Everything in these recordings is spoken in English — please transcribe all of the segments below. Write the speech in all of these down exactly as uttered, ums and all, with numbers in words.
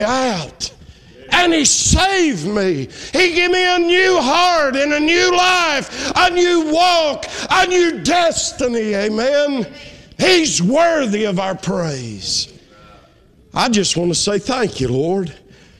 out. And He saved me. He gave me a new heart and a new life, a new walk, a new destiny. Amen. He's worthy of our praise. I just want to say thank you, Lord.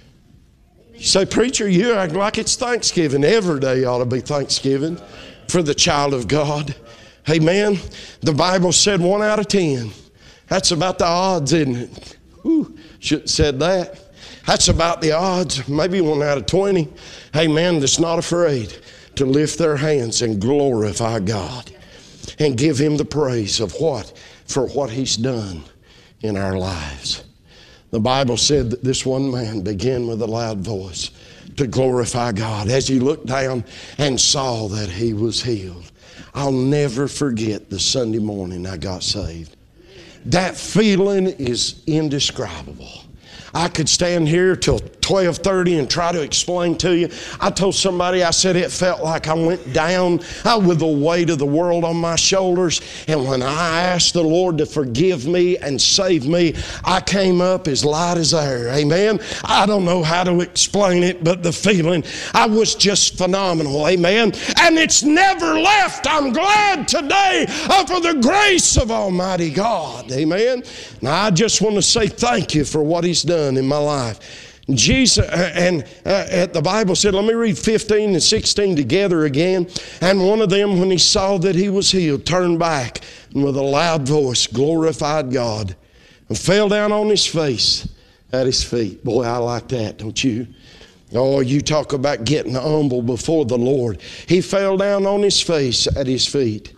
You say, preacher, you act like it's Thanksgiving. Every day ought to be Thanksgiving for the child of God. Amen. The Bible said one out of ten. That's about the odds, isn't it? Whew, shouldn't have said that. That's about the odds. Maybe one out of twenty. Amen. That's not afraid to lift their hands and glorify God and give Him the praise of what? For what He's done in our lives. The Bible said that this one man began with a loud voice to glorify God as he looked down and saw that he was healed. I'll never forget the Sunday morning I got saved. That feeling is indescribable. I could stand here till twelve thirty and try to explain to you. I told somebody, I said it felt like I went down uh, with the weight of the world on my shoulders. And when I asked the Lord to forgive me and save me, I came up as light as air. Amen. I don't know how to explain it, but the feeling, I was just phenomenal. Amen. And it's never left. I'm glad today uh, for the grace of Almighty God. Amen. Now I just want to say thank you for what He's done in my life. Jesus, uh, and uh, the Bible said, let me read fifteen and sixteen together again. And one of them, when he saw that he was healed, turned back and with a loud voice glorified God and fell down on his face at His feet. Boy, I like that, don't you? Oh, you talk about getting humble before the Lord. He fell down on his face at His feet,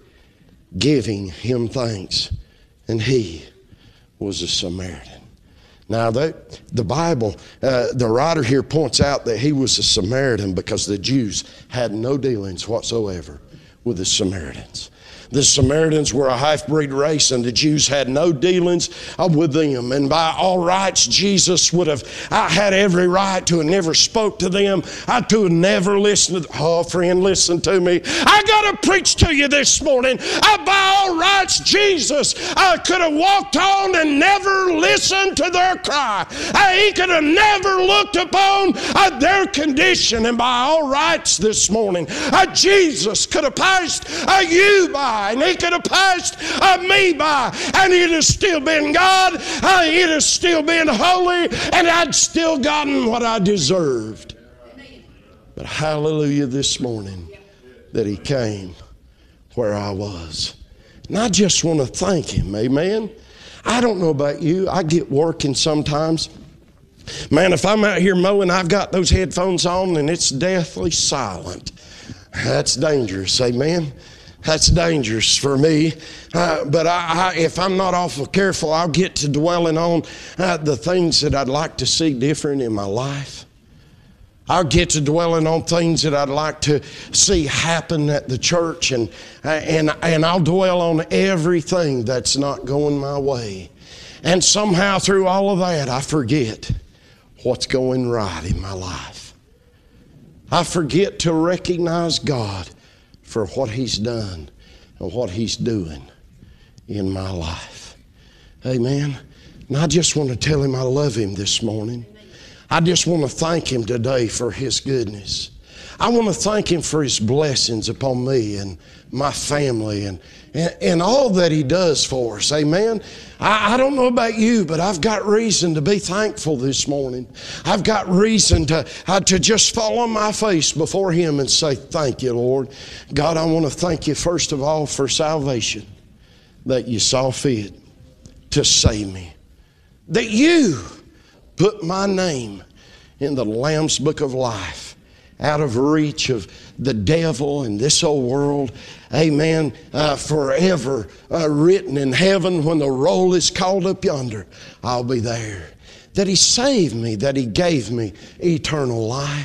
giving Him thanks. And he was a Samaritan. Now, that, the Bible, uh, the writer here points out that he was a Samaritan because the Jews had no dealings whatsoever with the Samaritans. The Samaritans were a half-breed race, and the Jews had no dealings with them. And by all rights, Jesus would have I had every right to have never spoke to them, I to have never listened to them. Oh, friend, listen to me. I got to preach to you this morning. I, by all rights, Jesus I could have walked on and never listened to their cry. I, he could have never looked upon uh, their condition. And by all rights this morning, uh, Jesus could have passed uh, you by. And He could have passed uh, me by, and it'd have still been God, uh, it'd have still been holy, and I'd still gotten what I deserved. But hallelujah this morning that He came where I was. And I just want to thank Him, amen. I don't know about you, I get working sometimes. Man, if I'm out here mowing, I've got those headphones on and it's deathly silent. That's dangerous, amen. That's dangerous for me. Uh, but I, I, if I'm not awful careful, I'll get to dwelling on uh, the things that I'd like to see different in my life. I'll get to dwelling on things that I'd like to see happen at the church. And, uh, and, and I'll dwell on everything that's not going my way. And somehow through all of that, I forget what's going right in my life. I forget to recognize God for what He's done and what He's doing in my life. Amen. And I just want to tell Him I love Him this morning. I just want to thank Him today for His goodness. I want to thank Him for His blessings upon me and my family and, and, and all that He does for us. Amen. I, I don't know about you, but I've got reason to be thankful this morning. I've got reason to, uh, to just fall on my face before Him and say, thank you, Lord. God, I want to thank You first of all for salvation, that You saw fit to save me, that You put my name in the Lamb's Book of Life, out of reach of the devil and this old world. Amen. Uh, forever uh, written in heaven, when the roll is called up yonder, I'll be there. That He saved me, that He gave me eternal life.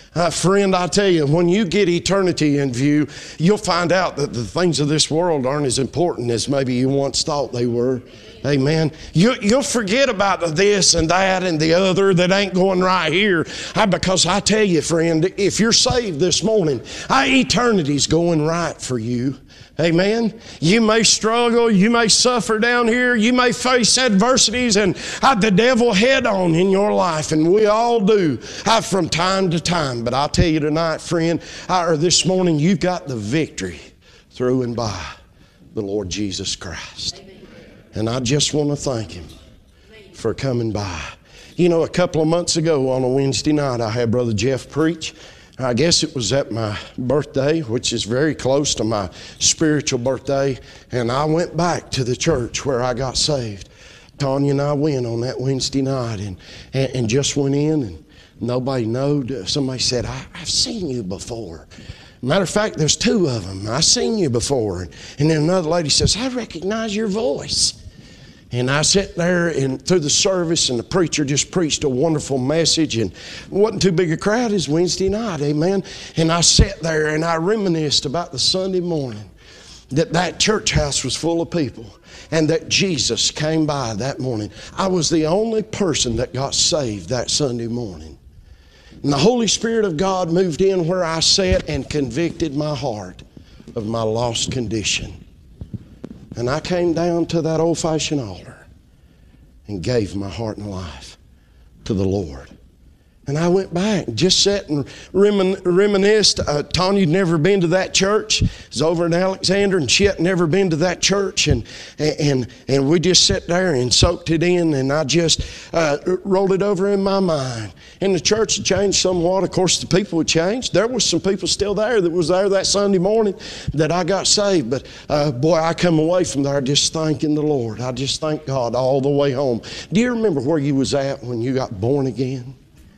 Uh, friend, I tell you, when you get eternity in view, you'll find out that the things of this world aren't as important as maybe you once thought they were. Amen. You, you'll forget about this and that and the other that ain't going right here. I, because I tell you, friend, if you're saved this morning, uh, eternity's going right for you. Amen. You may struggle, you may suffer down here, you may face adversities and have the devil head on in your life, and we all do uh, from time to time. But I'll tell you tonight, friend, uh, or this morning, you've got the victory through and by the Lord Jesus Christ. And I just want to thank Him for coming by. You know, a couple of months ago on a Wednesday night, I had Brother Jeff preach. I guess it was at my birthday, which is very close to my spiritual birthday, and I went back to the church where I got saved. Tanya and I went on that Wednesday night and, and, and just went in, and nobody knowed. Somebody said, I, I've seen you before. Matter of fact, there's two of them. I've seen you before. And then another lady says, I recognize your voice. And I sat there and through the service, and the preacher just preached a wonderful message, and it wasn't too big a crowd as Wednesday night, amen. And I sat there and I reminisced about the Sunday morning that that church house was full of people and that Jesus came by that morning. I was the only person that got saved that Sunday morning. And the Holy Spirit of God moved in where I sat and convicted my heart of my lost condition. And I came down to that old-fashioned altar and gave my heart and life to the Lord. And I went back and just sat and remin- reminisced. Uh, Tanya'd never been to that church. It was over in Alexander, and she had never been to that church. And and and we just sat there and soaked it in, and I just uh, rolled it over in my mind. And the church had changed somewhat. Of course, the people had changed. There was some people still there that was there that Sunday morning that I got saved. But uh, boy, I come away from there just thanking the Lord. I just thank God all the way home. Do you remember where you was at when you got born again?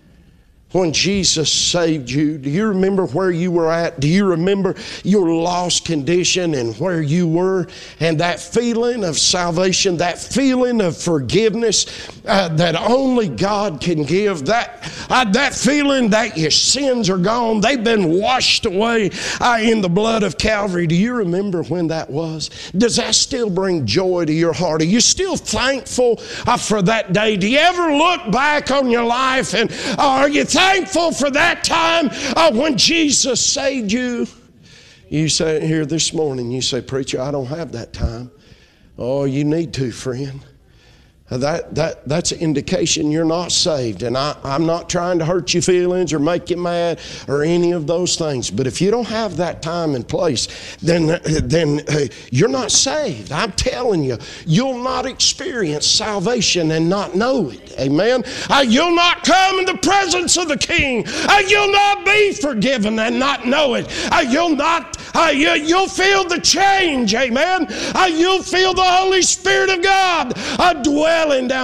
When Jesus saved you, do you remember where you were at? Do you remember your lost condition and where you were? And that feeling of salvation, that feeling of forgiveness uh, that only God can give, that, uh, that feeling that your sins are gone, they've been washed away uh, in the blood of Calvary. Do you remember when that was? Does that still bring joy to your heart? Are you still thankful uh, for that day? Do you ever look back on your life and uh, are you thankful? Thankful for that time uh, when Jesus saved you? You say here this morning, you say, preacher, I don't have that time. Oh, you need to, friend. That, that, that's an indication you're not saved. And I, I'm not trying to hurt your feelings or make you mad or any of those things. But if you don't have that time and place, then, then uh, you're not saved. I'm telling you, you'll not experience salvation and not know it. Amen? Uh, you'll not come in the presence of the King. Uh, you'll not be forgiven and not know it. Uh, you'll not, uh, you, you'll feel the change. Amen? Uh, you'll feel the Holy Spirit of God uh, dwell down